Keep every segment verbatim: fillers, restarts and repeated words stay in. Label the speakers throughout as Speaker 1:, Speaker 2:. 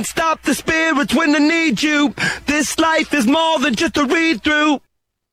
Speaker 1: Stop the spirits when they need you. This life is more than just a read-through.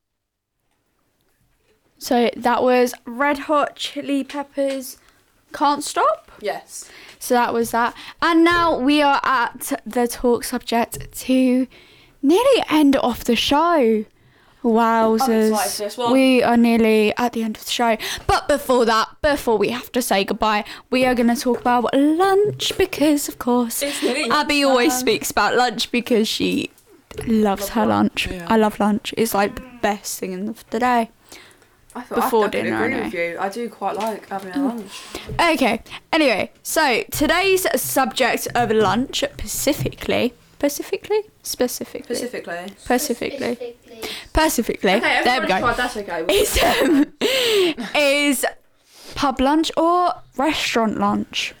Speaker 2: So that was Red Hot Chili Peppers, Can't Stop.
Speaker 3: Yes.
Speaker 2: So that was that. And now we are at the talk subject to nearly end off the show. Wowzers.
Speaker 3: I'm excited for this one.
Speaker 2: We are nearly at the end of the show. But before that, before we have to say goodbye, we are going to talk about lunch because, of course,
Speaker 3: It's nearly
Speaker 2: Abby
Speaker 3: lunchtime.
Speaker 2: always speaks about lunch because she loves
Speaker 3: Love
Speaker 2: her
Speaker 3: lunch,
Speaker 2: lunch.
Speaker 3: yeah.
Speaker 2: I love lunch. It's like the best thing in the, the day.
Speaker 3: I thought
Speaker 2: Before
Speaker 3: I definitely
Speaker 2: dinner,
Speaker 3: agree
Speaker 2: I know.
Speaker 3: with you. I do quite like having a lunch.
Speaker 2: Okay, anyway, so today's subject of lunch, specifically, specifically, specifically,
Speaker 3: Specifically.
Speaker 2: specifically, specifically,
Speaker 3: Okay,
Speaker 2: there we go,
Speaker 3: tried, that's okay.
Speaker 2: is, um, is pub lunch or restaurant lunch.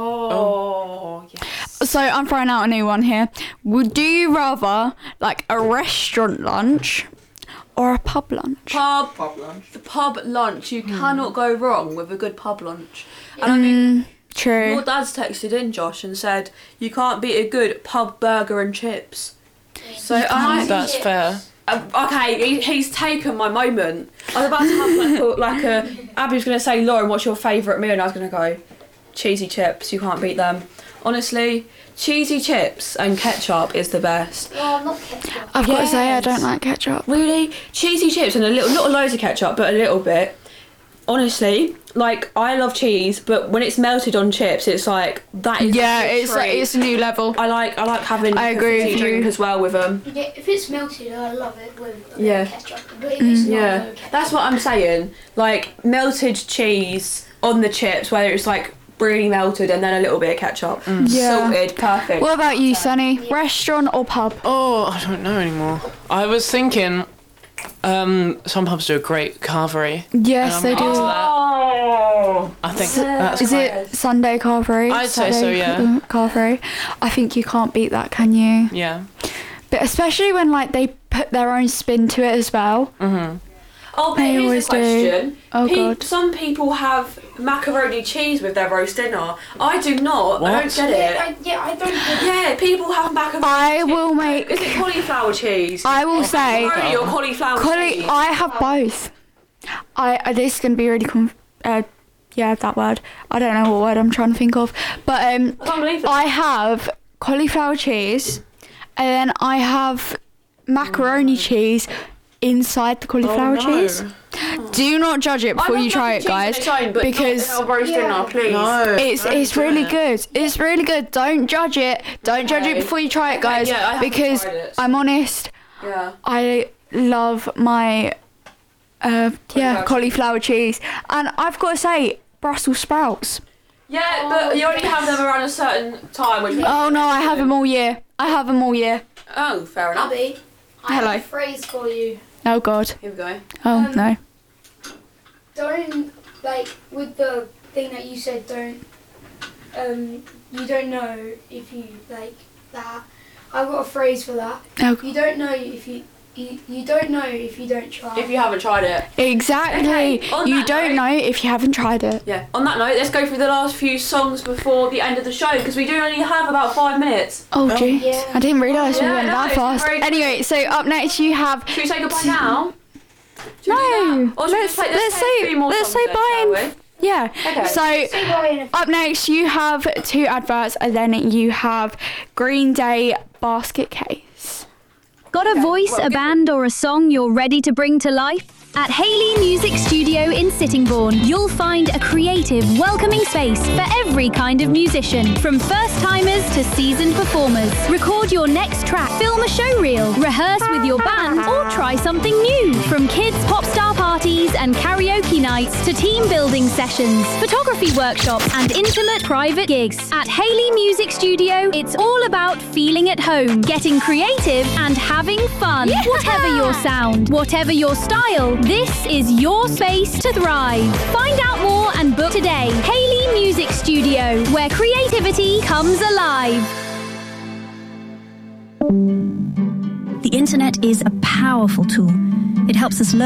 Speaker 3: Oh, yes.
Speaker 2: So I'm throwing out a new one here. Would do you rather like a restaurant lunch or a pub lunch?
Speaker 3: Pub, pub lunch. The pub lunch. You cannot go wrong with a good pub lunch. And I mean,
Speaker 2: Mm, true.
Speaker 3: your dad's texted in, Josh, and said you can't beat a good pub burger and chips. So I,
Speaker 4: That's fair.
Speaker 3: Uh, okay, he, he's taken my moment. I was about to have like a, like a Abby was going to say, Lauren, what's your favourite meal? And I was going to go, cheesy chips, you can't beat them. Honestly, cheesy chips and ketchup is the best.
Speaker 5: Well, not ketchup.
Speaker 2: I've got to say I
Speaker 3: Yes.
Speaker 2: don't like ketchup.
Speaker 3: Really? Cheesy chips and a little, not loads of ketchup, but a little bit. Honestly, like, I love cheese, but when it's melted on chips, it's like, that is
Speaker 2: Yeah,
Speaker 3: a
Speaker 2: it's like,
Speaker 3: treat.
Speaker 2: it's a new level.
Speaker 3: I like I like having
Speaker 2: I
Speaker 3: a
Speaker 2: agree
Speaker 3: fizzy
Speaker 2: with you.
Speaker 3: drink as well with them.
Speaker 5: Yeah, if it's melted, I love it with a
Speaker 3: Yeah.
Speaker 5: bit of ketchup. But if it's not,
Speaker 3: Yeah,
Speaker 5: no ketchup.
Speaker 3: that's what I'm saying. Like melted cheese on the chips, whether it's like really melted and then a little bit of ketchup,
Speaker 2: Yeah.
Speaker 3: salted, perfect.
Speaker 2: What about you, Sunny? Restaurant or pub?
Speaker 4: Oh, I don't know anymore. I was thinking, um, some pubs do a great carvery.
Speaker 2: Yes,
Speaker 4: Um,
Speaker 2: they do.
Speaker 3: Oh,
Speaker 4: I think that's
Speaker 2: Is
Speaker 4: quite-
Speaker 2: it Sunday carvery?
Speaker 4: I'd say so,
Speaker 2: Saturday
Speaker 4: yeah.
Speaker 2: Carvery. I think you can't beat that, can you?
Speaker 4: Yeah.
Speaker 2: But especially when like they put their own spin to it as well.
Speaker 4: Mm-hmm.
Speaker 3: oh, but
Speaker 2: They
Speaker 3: here's
Speaker 2: always
Speaker 3: a
Speaker 2: do.
Speaker 3: question.
Speaker 2: Oh,
Speaker 3: Pe-
Speaker 2: God.
Speaker 3: Some people have macaroni cheese with their roast dinner. I do not. I
Speaker 4: What?
Speaker 3: don't get
Speaker 5: Yeah,
Speaker 3: it.
Speaker 5: I, yeah, I don't get it.
Speaker 3: Yeah, people have macaroni.
Speaker 2: I
Speaker 3: cheese.
Speaker 2: will make.
Speaker 3: Is it cauliflower cheese?
Speaker 2: I will say.
Speaker 3: Macaroni or cauliflower
Speaker 2: Cauli-
Speaker 3: cheese?
Speaker 2: I have both. I, I this is gonna be really conf- uh, yeah, that word. I don't know what word I'm trying to think of, but um,
Speaker 3: I can't believe it.
Speaker 2: I have cauliflower cheese, and then I have macaroni cheese inside the cauliflower
Speaker 4: Oh, no.
Speaker 2: cheese. Do not judge it
Speaker 3: I
Speaker 2: before
Speaker 3: love
Speaker 2: you try
Speaker 3: mac
Speaker 2: it,
Speaker 3: and cheese
Speaker 2: guys,
Speaker 3: on its own, but
Speaker 2: because
Speaker 3: not in a roast
Speaker 5: Yeah.
Speaker 3: dinner, please.
Speaker 4: No.
Speaker 2: it's
Speaker 4: don't
Speaker 2: it's
Speaker 4: do
Speaker 2: really
Speaker 4: it.
Speaker 2: good. It's really good. Don't judge it. Don't judge it
Speaker 3: Okay.
Speaker 2: before you try it,
Speaker 3: Okay,
Speaker 2: guys,
Speaker 3: yeah, I haven't
Speaker 2: because
Speaker 3: tried it, so-
Speaker 2: I'm honest.
Speaker 3: Yeah.
Speaker 2: I love my uh, yeah
Speaker 3: Cauliflower
Speaker 2: cauliflower cheese, and I've got to say Brussels sprouts.
Speaker 3: Yeah, but you only have them around a certain time. Which
Speaker 2: Oh no, I have them all year. I have them all year.
Speaker 3: Oh, fair enough.
Speaker 5: Abby, I
Speaker 2: Hello.
Speaker 5: have a phrase for you.
Speaker 2: Oh God.
Speaker 3: Here we go.
Speaker 2: Oh
Speaker 5: Um,
Speaker 2: no.
Speaker 5: Don't, like, with the thing that you said, don't, um, you don't know if you, like, that. I've got a phrase for that.
Speaker 2: Oh,
Speaker 5: You don't know if you, you, you don't know if you don't try.
Speaker 3: If you haven't tried it.
Speaker 2: exactly.
Speaker 3: Okay, on
Speaker 2: You
Speaker 3: that
Speaker 2: don't
Speaker 3: note-
Speaker 2: know if you haven't tried it.
Speaker 3: Yeah. On that note, let's go through the last few songs before the end of the show because we do only have about five minutes.
Speaker 2: Oh jeez,
Speaker 5: Yeah.
Speaker 2: I didn't realise we
Speaker 3: Yeah,
Speaker 2: went
Speaker 3: no,
Speaker 2: that
Speaker 3: it's
Speaker 2: fast.
Speaker 3: very-
Speaker 2: Anyway, so up next you have.
Speaker 3: Should we say goodbye now? Should we do
Speaker 2: No,
Speaker 3: that? Or should we
Speaker 2: let's
Speaker 3: just play-
Speaker 2: let's
Speaker 3: play a
Speaker 2: say
Speaker 3: few more
Speaker 2: let's
Speaker 3: songs
Speaker 2: say
Speaker 3: then,
Speaker 2: bye.
Speaker 3: shall
Speaker 2: and-
Speaker 3: we?
Speaker 2: Yeah.
Speaker 3: Okay.
Speaker 2: So
Speaker 5: Say bye in a
Speaker 2: up next you have two adverts, and then you have Green Day Basket Case.
Speaker 6: Got a voice,
Speaker 3: well,
Speaker 6: a
Speaker 3: give-
Speaker 6: band, or a song you're ready to bring to life? At Haley Music Studio in Sittingbourne, you'll find a creative, welcoming space for every kind of musician, from first-timers to seasoned performers. Record your next track, film a show reel, rehearse with your band, or try something new. From kids' pop star parties and karaoke nights to team building sessions, photography workshops, and intimate private gigs. At Haley Music Studio, it's all about feeling at home, getting creative, and having fun. Whatever your sound, whatever your style, this is your space to thrive. Find out more and book today. Haley Music Studio, where creativity comes alive.
Speaker 7: The internet is a powerful tool. It helps us learn